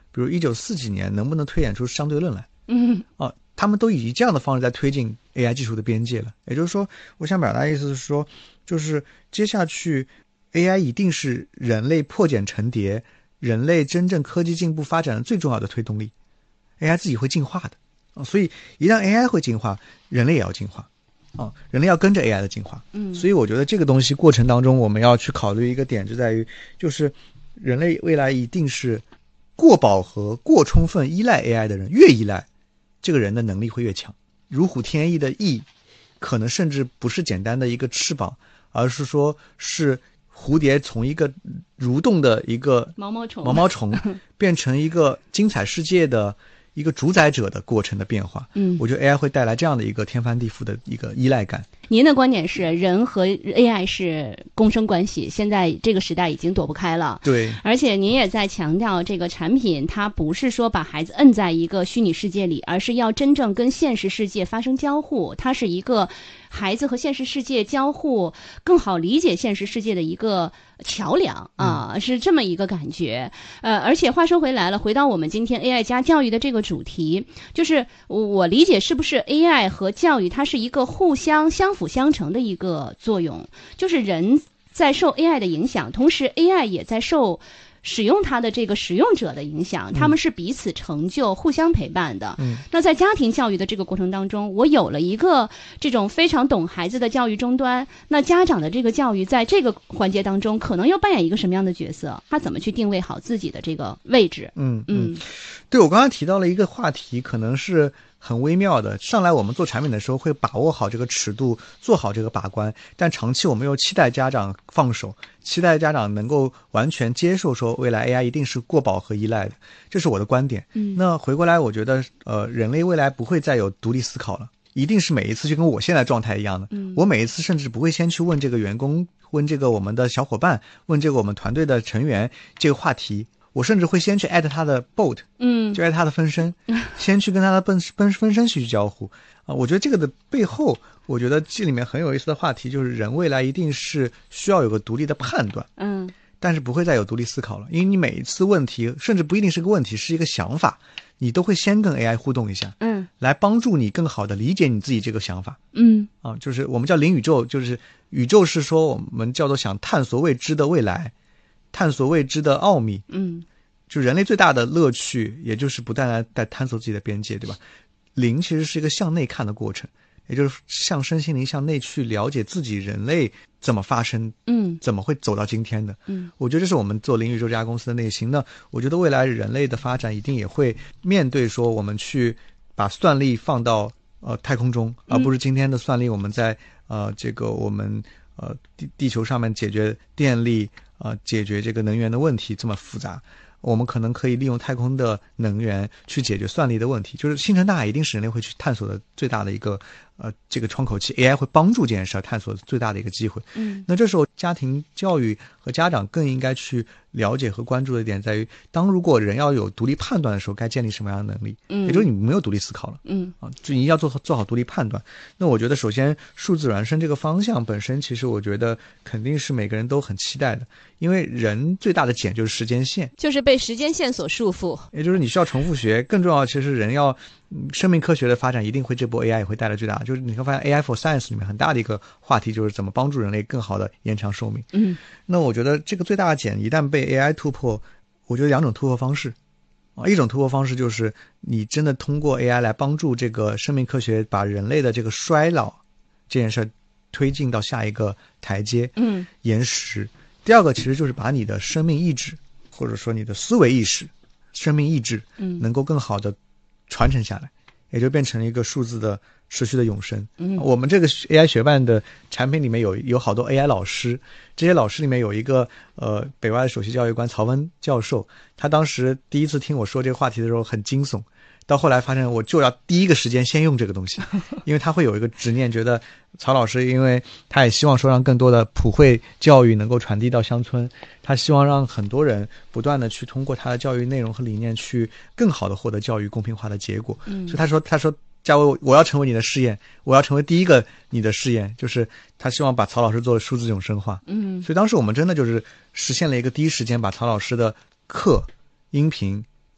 比如1940几年能不能推演出相对论来。他们都以这样的方式在推进 AI 技术的边界了。也就是说，我想表达的意思是说，就是接下去 AI 一定是人类破茧成蝶，人类真正科技进步发展的最重要的推动力。AI 自己会进化的，所以一旦 AI 会进化，人类也要进化。人类要跟着 AI 的进化。所以我觉得这个东西过程当中，我们要去考虑一个点，就在于，就是人类未来一定是过饱和、过充分依赖 AI 的人，越依赖，这个人的能力会越强。如虎添翼的翼，可能甚至不是简单的一个翅膀，而是说是蝴蝶从一个蠕动的一个毛毛虫变成一个精彩世界的一个主宰者的过程的变化。我觉得 AI 会带来这样的一个天翻地覆的一个依赖感。 您的观点是人和 AI 是共生关系，现在这个时代已经躲不开了。 对， 而且您也在强调，这个产品它不是说把孩子摁在一个虚拟世界里，而是要真正跟现实世界发生交互，它是一个孩子和现实世界交互更好理解现实世界的一个桥梁啊，是这么一个感觉。而且话说回来了，回到我们今天 AI 加教育的这个主题，就是我理解是不是 AI 和教育它是一个互相相辅相成的一个作用，就是人在受 AI 的影响，同时 AI 也在受使用它的这个使用者的影响，他们是彼此成就、互相陪伴的。那在家庭教育的这个过程当中，我有了一个这种非常懂孩子的教育终端，那家长的这个教育在这个环节当中可能要扮演一个什么样的角色？他怎么去定位好自己的这个位置？ 对，我刚才提到了一个话题，可能是很微妙的。上来我们做产品的时候会把握好这个尺度，做好这个把关，但长期我们又期待家长放手，期待家长能够完全接受说未来 AI 一定是过饱和依赖的，这是我的观点。那回过来我觉得人类未来不会再有独立思考了，一定是每一次就跟我现在状态一样的。我每一次甚至不会先去问这个员工，问这个我们的小伙伴，问这个我们团队的成员这个话题，我甚至会先去 add 他的 bot， 就 add 他的分身，先去跟他的分身去交互。我觉得这个的背后，我觉得这里面很有意思的话题就是人未来一定是需要有个独立的判断，但是不会再有独立思考了，因为你每一次问题，甚至不一定是个问题，是一个想法，你都会先跟 AI 互动一下，来帮助你更好的理解你自己这个想法。就是我们叫灵宇宙，就是宇宙是说我们叫做想探索未知的未来，探索未知的奥秘。就人类最大的乐趣，也就是不断地在探索自己的边界，对吧？灵其实是一个向内看的过程，也就是向身心灵向内去了解自己人类怎么发生，怎么会走到今天的。我觉得这是我们做灵宇宙这家公司的内心。那我觉得未来人类的发展一定也会面对说我们去把算力放到太空中，而不是今天的算力我们在这个我们地球上面解决电力解决这个能源的问题这么复杂。我们可能可以利用太空的能源去解决算力的问题，就是星辰大海一定是人类会去探索的最大的一个这个窗口期， AI 会帮助这件事探索最大的一个机会。那这时候家庭教育和家长更应该去了解和关注的点在于，如果人要有独立判断的时候，该建立什么样的能力？也就是你没有独立思考了，就你要做好独立判断。那我觉得首先数字孪生这个方向本身，其实我觉得肯定是每个人都很期待的，因为人最大的茧就是时间线， 就是被时间线所束缚， 也就是你需要重复学。更重要的其实人要生命科学的发展一定会，这波 AI 也会带来最大的，就是你会发现 AI for Science 里面很大的一个话题就是怎么帮助人类更好的延长寿命。那我觉得这个最大的茧一旦被 AI 突破，我觉得两种突破方式一种突破方式就是你真的通过 AI 来帮助这个生命科学把人类的这个衰老这件事推进到下一个台阶，延时。第二个其实就是把你的生命意志或者说你的思维意识生命意志能够更好的传承下来，也就变成了一个数字的持续的永生。我们这个 AI 学伴的产品里面有好多 AI 老师，这些老师里面有一个北外的首席教育官曹温教授，他当时第一次听我说这个话题的时候很惊悚，到后来发现我就要第一个时间先用这个东西，因为他会有一个执念，觉得曹老师因为他也希望说让更多的普惠教育能够传递到乡村，他希望让很多人不断的去通过他的教育内容和理念去更好的获得教育公平化的结果。所以他说嘉伟，我要成为你的试验，我要成为第一个你的试验，就是他希望把曹老师做数字永生化。所以当时我们真的就是实现了一个第一时间把曹老师的课音频